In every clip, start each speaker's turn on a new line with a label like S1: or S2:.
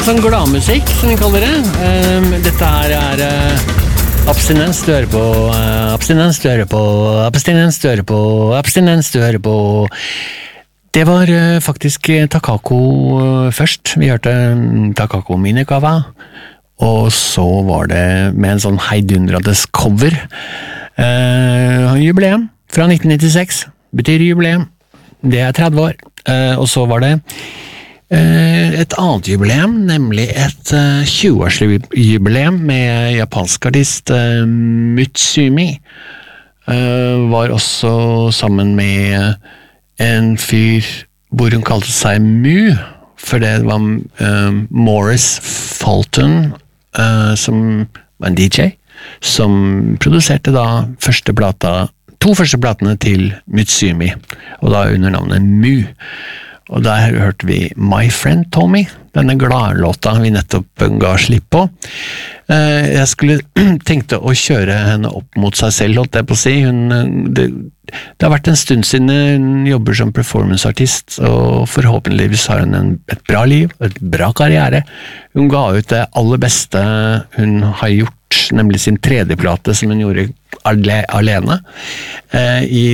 S1: sånn gladmusikk, som vi kaller det. Dette her abstinens du hører på, abstinens du hører på, abstinens du hører på, abstinens du hører på. Det var faktisk Takako først. Vi hørte Takako Minikawa, og så var det med en sånn heidundrades cover. Jubileum fra 1996, betyr jubileum. Det 30 år. Og så var det et annet jubileum, nemlig et 20-årsjubileum med japansk artist Mutsumi. Var også sammen med en fyr hvor hun kalte seg Mu, for det var Morris Fulton, som var en DJ, som produserte da to første platene til Mutsumi, og da under navnet Mu. Og der hørte vi My Friend Tommy, denne gladlåta vi nettopp ga slipp på. Jeg tenkte å kjøre henne opp mot seg selv, holdt jeg på å si. Det har vært en stund siden hun jobber som performanceartist, og forhåpentligvis har hun et bra liv, et bra karriere. Hun ga ut det aller beste hun har gjort, nemlig sin 3. plate som hun gjorde alene i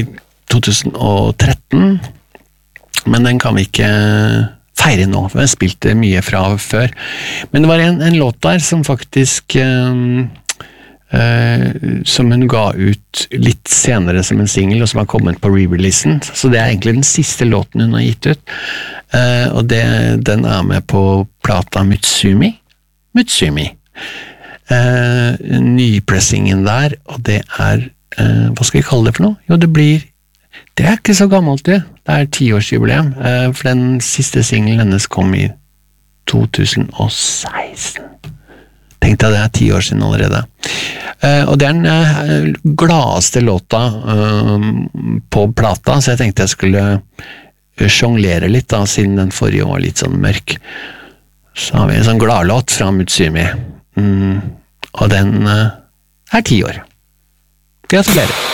S1: 2013. Men den kan vi ikke feire nå, for jeg spilte mye fra før. Men det var en låt der som faktisk som hun ga ut litt senere som en single, og som har kommet på re-releasen. Så det er egentlig den siste låten hun har gitt ut. Og den er med på plata Mutsumi. Nypressingen der, og det er hva skal vi kalle det for noe? Jo, det er ikke så gammelt det. Det er 10-årsjubileum, for den siste singlen hennes kom i 2016. Tenkte jeg det er 10 år siden allerede. Og det er den gladeste låta på plata, så jeg tenkte jeg skulle sjonglere litt da, siden den forrige var litt sånn mørk. Så har vi en sånn gladlåt fra Mutsumi, og den er 10 år. Gratulerer!